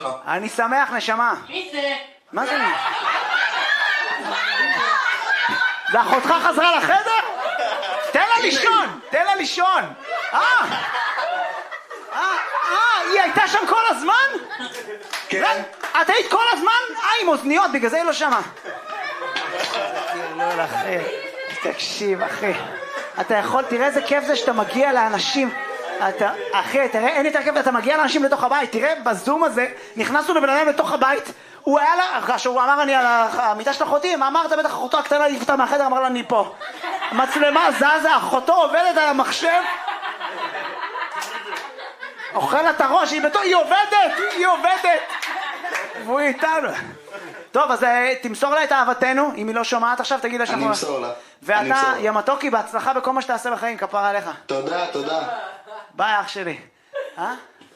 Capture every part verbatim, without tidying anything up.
אני שמח, נשמה. מי זה? מה זה? זה אחותך חזרה לחדר? תן לה לישון, תן לה לישון. אה, אה, אה, היא הייתה שם כל הזמן? כן. את היית כל הזמן? אה, עם אוזניות, בגלל זה היא לא שמה. לא, אחי, תקשיב, אחי. אתה יכול, תראה איזה כיף זה שאתה מגיע לאנשים. אתה, אחי, תראה, אין יותר כיף, אתה מגיע לאנשים לתוך הבית. תראה, בזום הזה, נכנסנו לבן אדם לתוך הבית. הוא היה לה, כאשר הוא אמר אני על המיטה של אחותי, מה אמרת? בטח אחותו הקטנה לפתה מהחדר, אמר לה אני פה. מצלמה זזה, אחותו עובדת על המחשב. אוכל את הראש, היא בתור, היא עובדת, היא עובדת. והוא איתנו. טוב, אז תמסור לה את אהבתנו, אם היא לא שומעת עכשיו, תגיד לה שאנחנו... אני אמסור לה. ואתה, ימתוקי, בהצלחה בכל מה שתעשה בחיים, כפרה עליך. תודה, תודה. ביי, אח שלי. אה?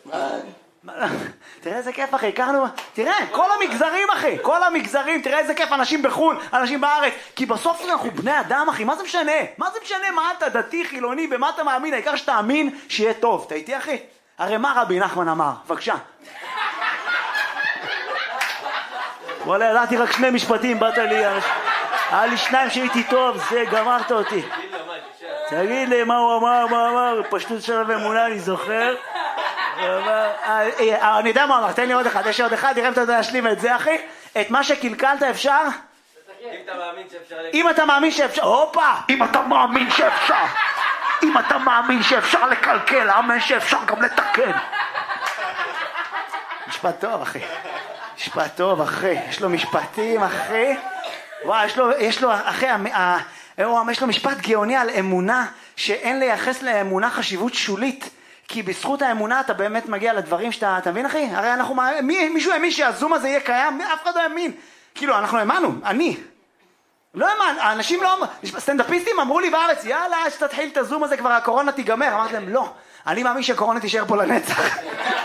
תראה איזה כיף, אחי, הכרנו... תראה, כל המגזרים, אחי, כל המגזרים, תראה איזה כיף, אנשים בחו"ל, אנשים בארץ. כי בסוף אנחנו בני אדם, אחי, מה זה משנה? מה זה משנה מה אתה דתי, חילוני, במה אתה מאמין? העיקר שתאמין שיהיה טוב. אתה איתי, אחי? הרי מה רבי נחמן אמר? בבקשה. וואלה, ידעתי רק שני משפטים, באת לי, היה לי שניים שהייתי טוב, זה גמרת אותי. תגיד לי מה הוא אמר, מה הוא אמר, פשטות של אמונה, אני זוכר. אני יודע מה אמר, תן לי עוד אחד, יש עוד אחד, תראה אם אתה יודע להשלים את זה, אחי. את מה שקלקלת אפשר? אם אתה מאמין שאפשר... אם אתה מאמין שאפשר, הופה! אם אתה מאמין שאפשר, אם אתה מאמין שאפשר לקלקל, אמן שאפשר גם לתקן. משפט טוב, אחי. משפט טוב, אחי. יש לו משפטים, אחי. וואי, יש לו, יש לו, אחי, יש לו משפט גאוני על אמונה, שאין לייחס לאמונה חשיבות שולית. כי בזכות האמונה אתה באמת מגיע לדברים שאתה, אתה מבין, אחי? הרי אנחנו, מי, מישהו האמין שהזום הזה יהיה קיים? אף אחד לא האמין. כאילו, אנחנו האמנו, אני. לא האמן, האנשים לא, סטנדאפיסטים אמרו לי בארץ, יאללה, שתתחיל את הזום הזה, כבר הקורונה תיגמר. אמרתי להם, לא. אני מאמין שהקורונה תישאר פה לנצח.